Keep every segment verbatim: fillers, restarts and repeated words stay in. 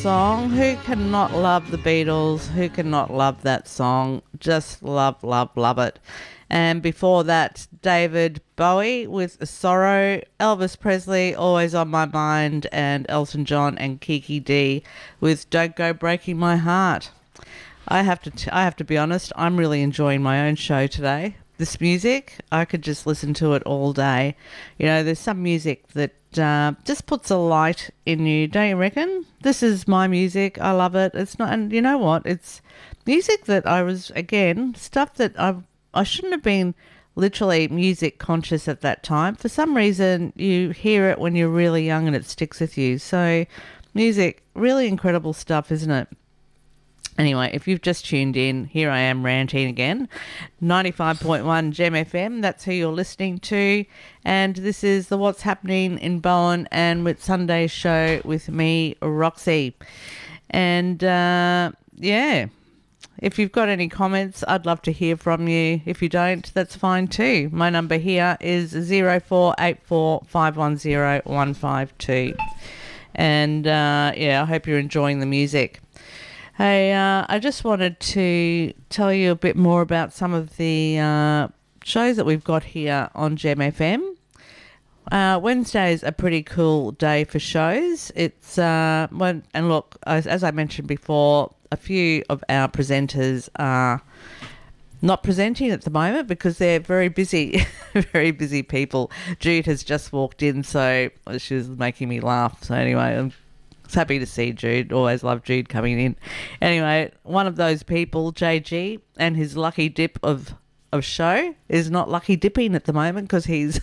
song. Who cannot love the Beatles? Who cannot love that song? Just love, love, love it. And before that, David Bowie with Sorrow, Elvis Presley, Always on My Mind, and Elton John and Kiki D with Don't Go Breaking My Heart. I have to t- I have to be honest, I'm really enjoying my own show today. This music, I could just listen to it all day. You know, there's some music that uh, just puts a light in you, don't you reckon? This is my music. I love it. It's not, and you know what? It's music that I was, again, stuff that I I shouldn't have been literally music conscious at that time. For some reason, you hear it when you're really young and it sticks with you. So music, really incredible stuff, isn't it? Anyway, if you've just tuned in, here I am ranting again. ninety-five point one Gem F M, that's who you're listening to. And this is the What's Happening in Bowen and with Sunday's show with me, Roxy. And, uh, yeah, if you've got any comments, I'd love to hear from you. If you don't, that's fine too. My number here is zero four eight four five one zero one five two. And, uh, yeah, I hope you're enjoying the music. Hey, uh, I just wanted to tell you a bit more about some of the uh, shows that we've got here on Gem F M. Uh, Wednesday's a pretty cool day for shows. It's uh, when, and look, as, as I mentioned before, a few of our presenters are not presenting at the moment because they're very busy, very busy people. Jude has just walked in, so she was making me laugh. So anyway, I'm happy to see Jude. Always love Jude coming in. Anyway, one of those people, J G, and his lucky dip of of show is not lucky dipping at the moment because he's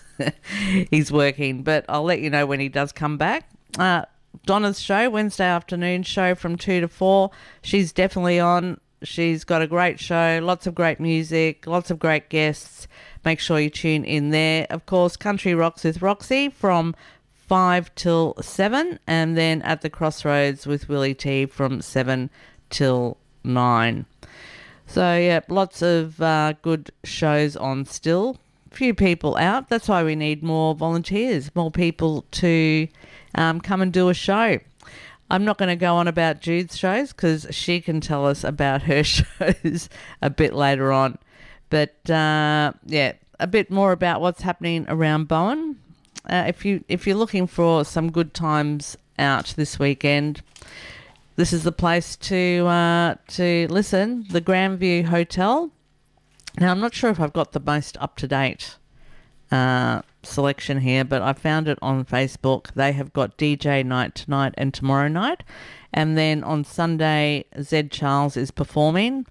he's working. But I'll let you know when he does come back. Uh, Donna's show, Wednesday afternoon show from two to four. She's definitely on. She's got a great show, lots of great music, lots of great guests. Make sure you tune in there. Of course, Country Rocks with Roxy from five till seven, and then At the Crossroads with Willie T from seven till nine. So, yeah, lots of uh, good shows on still. Few people out. That's why we need more volunteers, more people to um, come and do a show. I'm not going to go on about Jude's shows because she can tell us about her shows a bit later on. But, uh, yeah, a bit more about what's happening around Bowen. Uh, if you if you're looking for some good times out this weekend, this is the place to uh, to listen. The Grandview Hotel. Now I'm not sure if I've got the most up to date uh, selection here, but I found it on Facebook. They have got D J night tonight and tomorrow night, and then on Sunday Zed Charles is performing.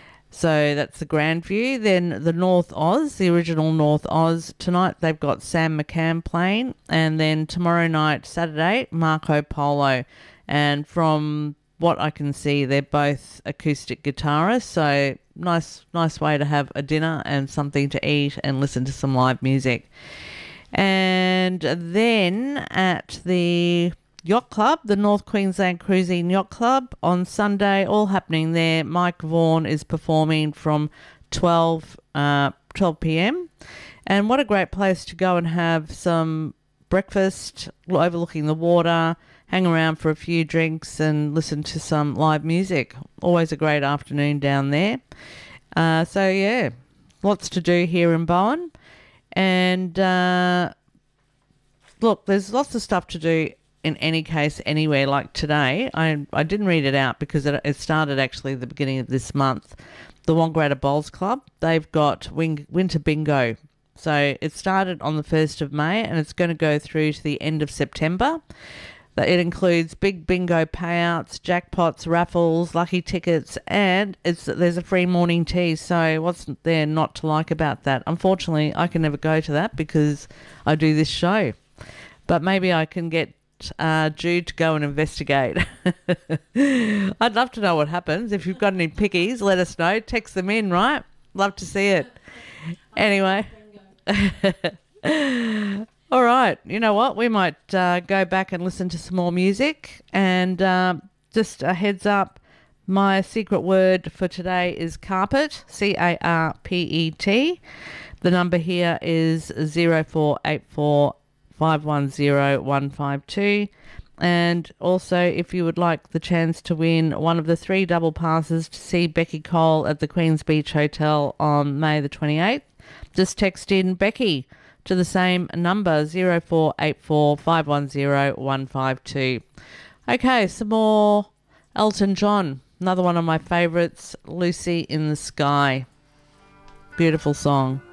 So that's the Grandview. Then the North Oz, the original North Oz. Tonight they've got Sam McCann playing. And then tomorrow night, Saturday, Marco Polo. And from what I can see, they're both acoustic guitarists. So nice, nice way to have a dinner and something to eat and listen to some live music. And then at the Yacht Club, the North Queensland Cruising Yacht Club on Sunday, all happening there. Mike Vaughan is performing from twelve p.m. And what a great place to go and have some breakfast overlooking the water, hang around for a few drinks and listen to some live music. Always a great afternoon down there. Uh, so, yeah, lots to do here in Bowen. And, uh, look, there's lots of stuff to do in any case anywhere. Like today, I I didn't read it out because it, it started actually at the beginning of this month. The Wangaratta Bowls Club, they've got wing, winter bingo. So it started on the first of May and it's going to go through to the end of September. It includes big bingo payouts, jackpots, raffles, lucky tickets, and it's there's a free morning tea. So what's there not to like about that? Unfortunately, I can never go to that because I do this show. But maybe I can get Uh, Jude to go and investigate. I'd love to know what happens. If you've got any pickies, let us know. Text them in, right? Love to see it. Anyway. All right. You know what? We might uh, go back and listen to some more music. And uh, just a heads up, my secret word for today is carpet, C A R P E T. The number here is zero four eight four five one zero one five two. And also, if you would like the chance to win one of the three double passes to see Becky Cole at the Queen's Beach Hotel on May the twenty-eighth, just text in Becky to the same number, zero four eight four, five one zero, one five two. Okay, some more Elton John. Another one of my favourites, Lucy in the Sky. Beautiful song.